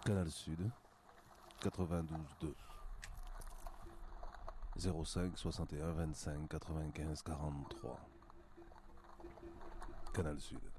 Canal Sud, 92.2, 05 61 25 95 43. Canal Sud.